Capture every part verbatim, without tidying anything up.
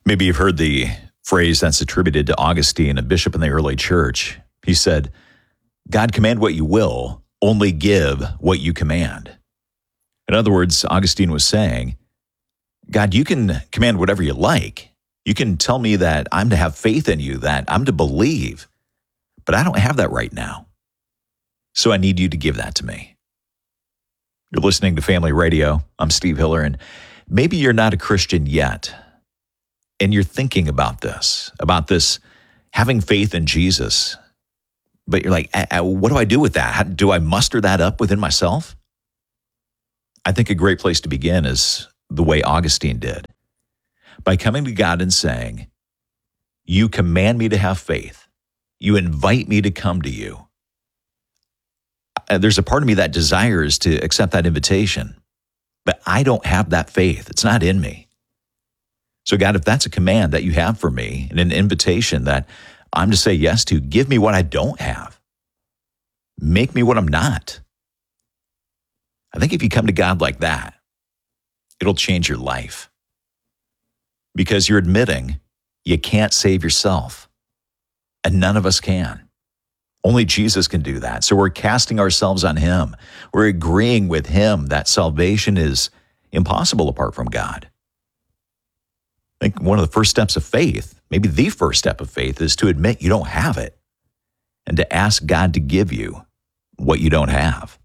Maybe you've heard the phrase that's attributed to Augustine, a bishop in the early church. He said, God command what you will, only give what you command. In other words, Augustine was saying, God, you can command whatever you like. You can tell me that I'm to have faith in you, that I'm to believe, but I don't have that right now. So I need you to give that to me. You're listening to Family Radio. I'm Steve Hiller, and maybe you're not a Christian yet, and you're thinking about this, about this having faith in Jesus, but you're like, I, I, what do I do with that? How, do I muster that up within myself? I think a great place to begin is the way Augustine did, by coming to God and saying, you command me to have faith. You invite me to come to you. Uh, there's a part of me that desires to accept that invitation, but I don't have that faith. It's not in me. So God, if that's a command that you have for me and an invitation that I'm to say yes to, give me what I don't have. Make me what I'm not. I think if you come to God like that, it'll change your life, because you're admitting you can't save yourself, and none of us can. Only Jesus can do that. So we're casting ourselves on him. We're agreeing with him that salvation is impossible apart from God. I think one of the first steps of faith, maybe the first step of faith, is to admit you don't have it and to ask God to give you what you don't have.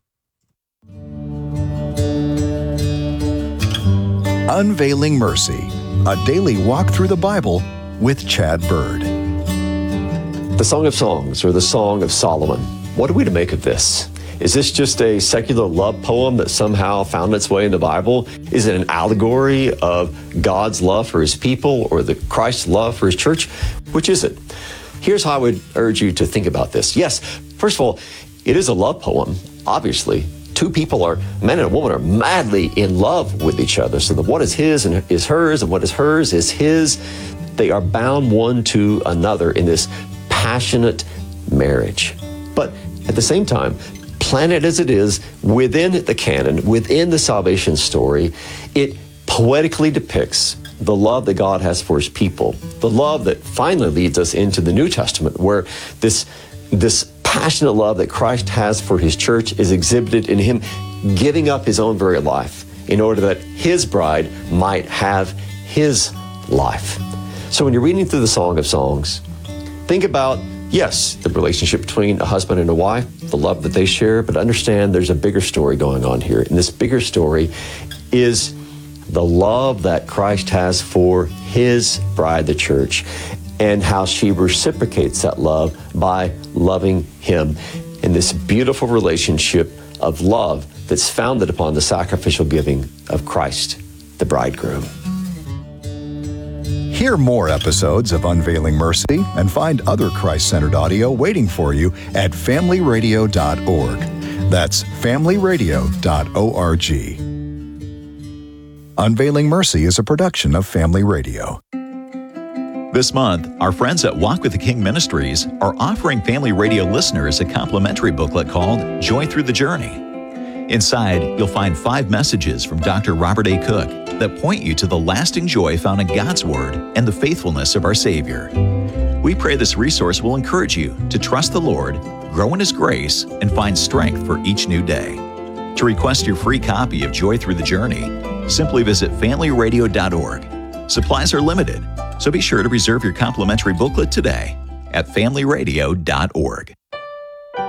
Unveiling Mercy, a daily walk through the Bible with Chad Bird. The Song of Songs, or the Song of Solomon. What are we to make of this? Is this just a secular love poem that somehow found its way in the Bible? Is it an allegory of God's love for his people, or the Christ's love for his church? Which is it? Here's how I would urge you to think about this. Yes, first of all, it is a love poem, obviously. Two people are, man and a woman, are madly in love with each other. So that what is his and is hers, and what is hers is his. They are bound one to another in this passionate marriage. But at the same time, planted as it is within the canon, within the salvation story, it poetically depicts the love that God has for his people, the love that finally leads us into the New Testament, where this, this passionate love that Christ has for his church is exhibited in him giving up his own very life in order that his bride might have his life. So when you're reading through the Song of Songs, think about, yes, the relationship between a husband and a wife, the love that they share, but understand there's a bigger story going on here. And this bigger story is the love that Christ has for his bride, the church, and how she reciprocates that love by loving him in this beautiful relationship of love that's founded upon the sacrificial giving of Christ, the bridegroom. Hear more episodes of Unveiling Mercy and find other Christ-centered audio waiting for you at family radio dot org. That's family radio dot org. Unveiling Mercy is a production of Family Radio. This month, our friends at Walk with the King Ministries are offering Family Radio listeners a complimentary booklet called Joy Through the Journey. Inside, you'll find five messages from Doctor Robert A. Cook that point you to the lasting joy found in God's Word and the faithfulness of our Savior. We pray this resource will encourage you to trust the Lord, grow in His grace, and find strength for each new day. To request your free copy of Joy Through the Journey, simply visit family radio dot org. Supplies are limited, so be sure to reserve your complimentary booklet today at family radio dot org.